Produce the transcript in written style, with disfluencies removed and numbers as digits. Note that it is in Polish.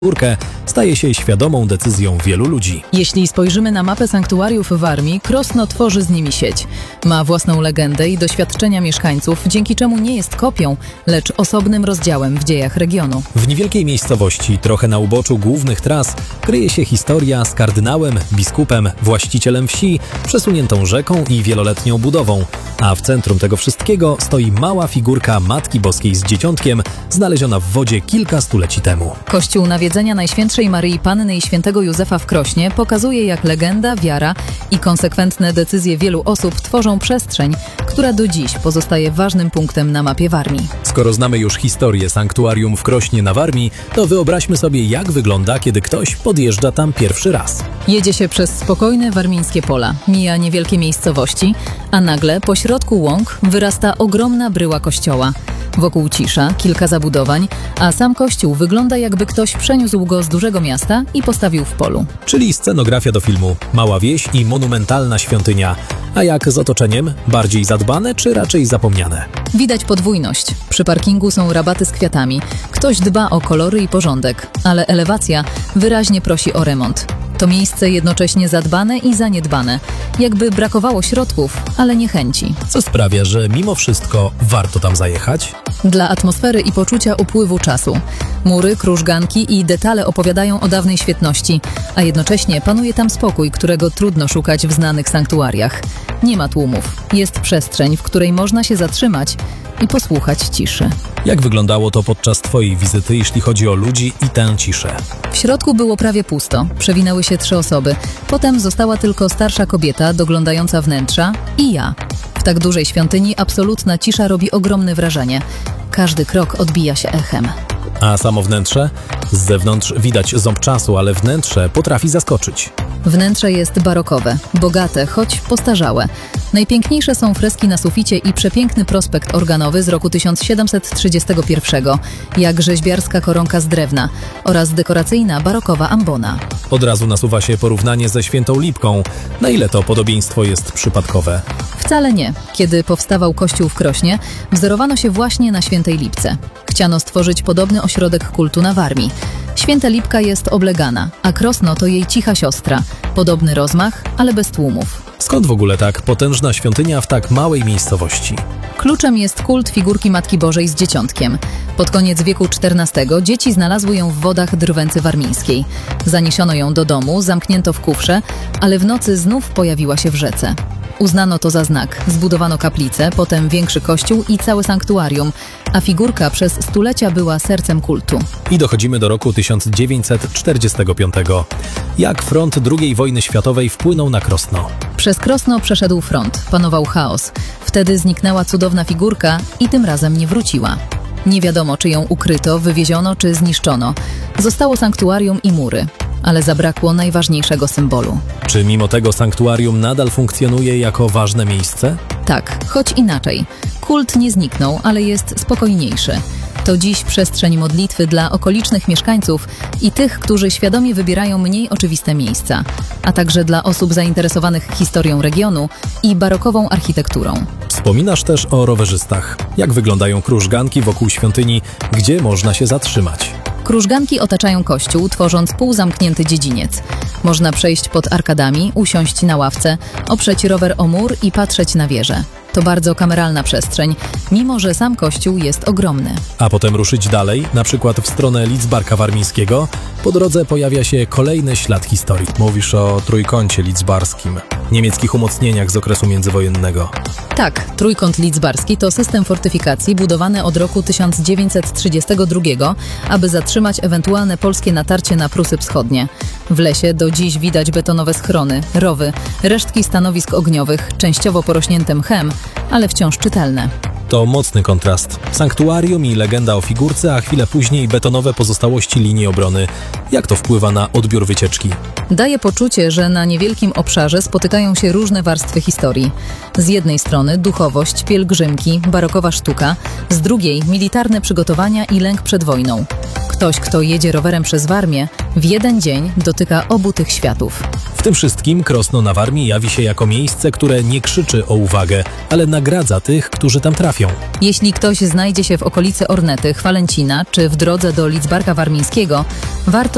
górkę staje się świadomą decyzją wielu ludzi. Jeśli spojrzymy na mapę sanktuariów w Warmii, Krosno tworzy z nimi sieć. Ma własną legendę i doświadczenia mieszkańców, dzięki czemu nie jest kopią, lecz osobnym rozdziałem w dziejach regionu. W niewielkiej miejscowości, trochę na uboczu głównych tras, kryje się historia z kardynałem, biskupem, właścicielem wsi, przesuniętą rzeką i wieloletnią budową. A w centrum tego wszystkiego stoi mała figurka Matki Boskiej z Dzieciątkiem, znaleziona w wodzie kilka stuleci temu. Kościół Nawiedzenia Najświętszej Maryi Panny i Świętego Józefa w Krośnie pokazuje, jak legenda, wiara i konsekwentne decyzje wielu osób tworzą przestrzeń, która do dziś pozostaje ważnym punktem na mapie Warmii. Skoro znamy już historię sanktuarium w Krośnie na Warmii, to wyobraźmy sobie, jak wygląda, kiedy ktoś podjeżdża tam pierwszy raz. Jedzie się przez spokojne warmińskie pola, mija niewielkie miejscowości, a nagle po środku łąk wyrasta ogromna bryła kościoła. Wokół cisza, kilka zabudowań, a sam kościół wygląda, jakby ktoś przeniósł go z dużego miasta i postawił w polu. Czyli scenografia do filmu, mała wieś i monumentalna świątynia. A jak z otoczeniem? Bardziej zadbane czy raczej zapomniane? Widać podwójność. Przy parkingu są rabaty z kwiatami. Ktoś dba o kolory i porządek, ale elewacja wyraźnie prosi o remont. To miejsce jednocześnie zadbane i zaniedbane. Jakby brakowało środków, ale nie chęci. Co sprawia, że mimo wszystko warto tam zajechać? Dla atmosfery i poczucia upływu czasu. Mury, krużganki i detale opowiadają o dawnej świetności, a jednocześnie panuje tam spokój, którego trudno szukać w znanych sanktuariach. Nie ma tłumów. Jest przestrzeń, w której można się zatrzymać i posłuchać ciszy. Jak wyglądało to podczas Twojej wizyty, jeśli chodzi o ludzi i tę ciszę? W środku było prawie pusto. Przewinęły się 3 osoby. Potem została tylko starsza kobieta doglądająca wnętrza i ja. W tak dużej świątyni absolutna cisza robi ogromne wrażenie. Każdy krok odbija się echem. A samo wnętrze? Z zewnątrz widać ząb czasu, ale wnętrze potrafi zaskoczyć. Wnętrze jest barokowe, bogate, choć postarzałe. Najpiękniejsze są freski na suficie i przepiękny prospekt organowy z roku 1731, jak rzeźbiarska koronka z drewna oraz dekoracyjna barokowa ambona. Od razu nasuwa się porównanie ze Świętą Lipką. Na ile to podobieństwo jest przypadkowe? Wcale nie. Kiedy powstawał kościół w Krośnie, wzorowano się właśnie na Świętej Lipce. Chciano stworzyć podobny ośrodek kultu na Warmii. Święta Lipka jest oblegana, a Krosno to jej cicha siostra. Podobny rozmach, ale bez tłumów. Skąd w ogóle tak potężna świątynia w tak małej miejscowości? Kluczem jest kult figurki Matki Bożej z Dzieciątkiem. Pod koniec wieku XIV dzieci znalazły ją w wodach Drwęcy Warmińskiej. Zaniesiono ją do domu, zamknięto w kufrze, ale w nocy znów pojawiła się w rzece. Uznano to za znak. Zbudowano kaplicę, potem większy kościół i całe sanktuarium, a figurka przez stulecia była sercem kultu. I dochodzimy do roku 1945. Jak front II wojny światowej wpłynął na Krosno? Przez Krosno przeszedł front, panował chaos. Wtedy zniknęła cudowna figurka i tym razem nie wróciła. Nie wiadomo, czy ją ukryto, wywieziono czy zniszczono. Zostało sanktuarium i mury, ale zabrakło najważniejszego symbolu. Czy mimo tego sanktuarium nadal funkcjonuje jako ważne miejsce? Tak, choć inaczej. Kult nie zniknął, ale jest spokojniejszy. To dziś przestrzeń modlitwy dla okolicznych mieszkańców i tych, którzy świadomie wybierają mniej oczywiste miejsca, a także dla osób zainteresowanych historią regionu i barokową architekturą. Wspominasz też o rowerzystach. Jak wyglądają krużganki wokół świątyni, gdzie można się zatrzymać? Krużganki otaczają kościół, tworząc półzamknięty dziedziniec. Można przejść pod arkadami, usiąść na ławce, oprzeć rower o mur i patrzeć na wieżę. To bardzo kameralna przestrzeń, mimo że sam kościół jest ogromny. A potem ruszyć dalej, na przykład w stronę Lidzbarka Warmińskiego. Po drodze pojawia się kolejny ślad historii. Mówisz o Trójkącie Lidzbarskim, niemieckich umocnieniach z okresu międzywojennego. Tak, Trójkąt Lidzbarski to system fortyfikacji budowany od roku 1932, aby zatrzymać ewentualne polskie natarcie na Prusy Wschodnie. W lesie do dziś widać betonowe schrony, rowy, resztki stanowisk ogniowych, częściowo porośnięte mchem, ale wciąż czytelne. To mocny kontrast. Sanktuarium i legenda o figurce, a chwilę później betonowe pozostałości linii obrony. Jak to wpływa na odbiór wycieczki? Daje poczucie, że na niewielkim obszarze spotykają się różne warstwy historii. Z jednej strony duchowość, pielgrzymki, barokowa sztuka, z drugiej militarne przygotowania i lęk przed wojną. Ktoś, kto jedzie rowerem przez Warmię, w jeden dzień dotyka obu tych światów. W tym wszystkim Krosno na Warmii jawi się jako miejsce, które nie krzyczy o uwagę, ale nagradza tych, którzy tam trafią. Jeśli ktoś znajdzie się w okolicy Ornety, Chwalęcina czy w drodze do Lidzbarka Warmińskiego, warto